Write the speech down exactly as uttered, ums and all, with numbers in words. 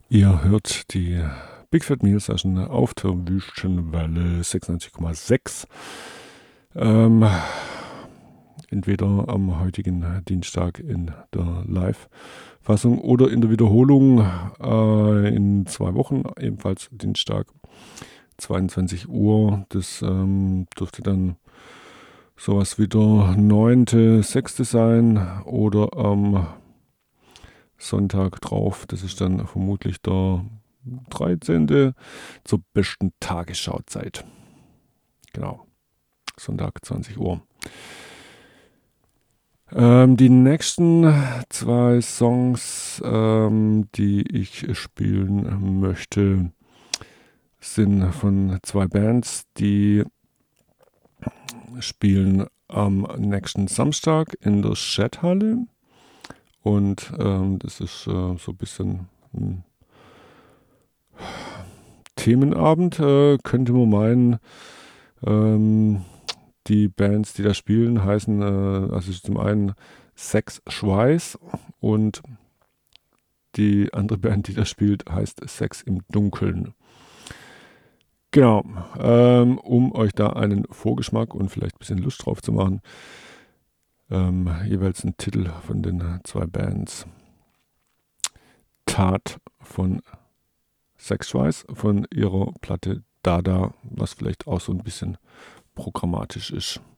Ihr hört die Big Fat Meal Session auf der Wüstenwelle sechsundneunzig Komma sechs. Ähm, entweder am heutigen Dienstag in der Live-Fassung oder in der Wiederholung äh, in zwei Wochen, ebenfalls Dienstag, zweiundzwanzig Uhr. Das ähm, dürfte dann sowas wie der neunte sechste sein oder am Sonntag drauf. Das ist dann vermutlich der dreizehnte zur besten Tagesschauzeit. Genau. Sonntag zwanzig Uhr. Ähm, die nächsten zwei Songs, ähm, die ich spielen möchte, sind von zwei Bands, die spielen am nächsten Samstag in der Shed-Halle. Und ähm, das ist äh, so ein bisschen ein Themenabend, äh, könnte man meinen. Ähm, die Bands, die da spielen, heißen äh, also zum einen Sex Schweiß und die andere Band, die da spielt, heißt Sex im Dunkeln. Genau, ähm, um euch da einen Vorgeschmack und vielleicht ein bisschen Lust drauf zu machen, ähm, jeweils ein Titel von den zwei Bands. Tat von Sex Schweiß von ihrer Platte Dada, was vielleicht auch so ein bisschen programmatisch ist.